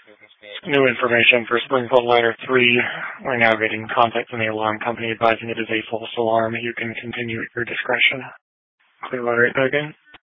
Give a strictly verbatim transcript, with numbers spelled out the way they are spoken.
New information for Springfield Liner three. We're now getting contact from the alarm company advising it is a false alarm. You can continue at your discretion. Clearwater eight again.